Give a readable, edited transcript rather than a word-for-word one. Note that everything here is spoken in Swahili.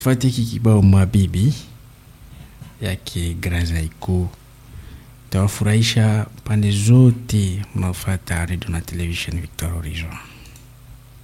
Fatiki kibao Mabibi yake Grazaiko tawafurahisha pande zote mnaofuata radio na television Victor Horizon.